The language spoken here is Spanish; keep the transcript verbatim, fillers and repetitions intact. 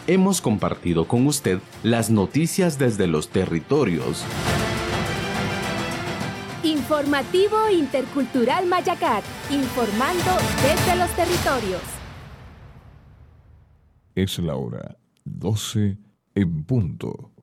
hemos compartido con usted las noticias desde los territorios. Informativo Intercultural Mayacat, informando desde los territorios. Es la hora doce en punto.